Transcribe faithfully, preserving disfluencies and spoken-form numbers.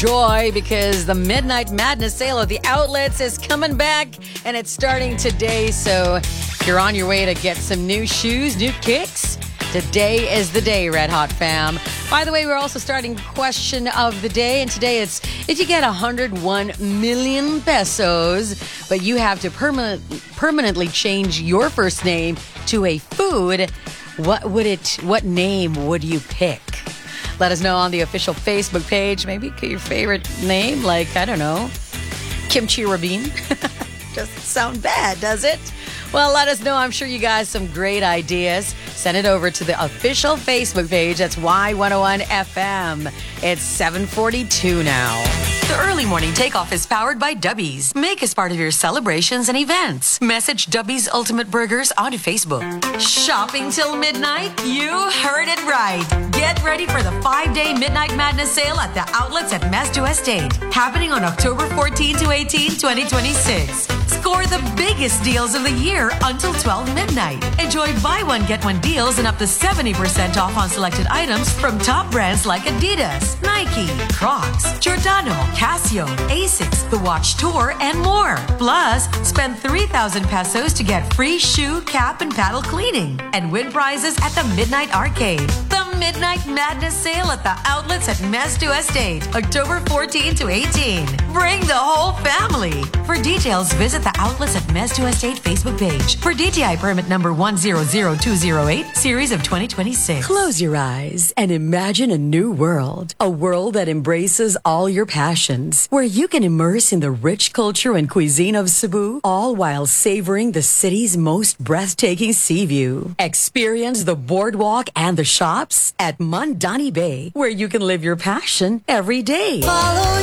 Joy, because the Midnight Madness sale at the outlets is coming back and it's starting today. So if you're on your way to get some new shoes, new kicks, today is the day, Red Hot fam. By the way, we're also starting question of the day, and today it's if you get one hundred one million pesos, but you have to permanent, permanently change your first name to a food, what would it? What name would you pick? Let us know on the official Facebook page. Maybe your favorite name, like, I don't know, Kimchi Rabin. Doesn't sound bad, does it? Well, let us know. I'm sure you guys some great ideas. Send it over to the official Facebook page. That's Y one oh one F M. It's seven forty-two now. The early morning takeoff is powered by Dubby's. Make us part of your celebrations and events. Message Dubby's Ultimate Burgers onto Facebook. Shopping till midnight? You heard it right. Get ready for the five-day Midnight Madness sale at the outlets at Mesto Estate. Happening on October fourteenth to eighteenth, twenty twenty-six. Score the biggest deals of the year until twelve midnight. Enjoy buy one, get one deals and up to seventy percent off on selected items from top brands like Adidas, Nike, Crocs, Giordano, Casio, Asics, The Watch Tour, and more. Plus, spend three thousand pesos to get free shoe, cap, and paddle cleaning. And win prizes at the Midnight Arcade. The Midnight Madness sale at the outlets at Mesto Estate, October fourteenth to eighteenth. Bring the whole family. For details, visit the outlets at Mesto Estate Facebook page. For D T I permit number one zero zero two zero eight, series of twenty twenty-six. Close your eyes and imagine a new world. A world that embraces all your passions, where you can immerse in the rich culture and cuisine of Cebu, all while savoring the city's most breathtaking sea view. Experience the boardwalk and the shops at Mandani Bay, where you can live your passion every day. Follow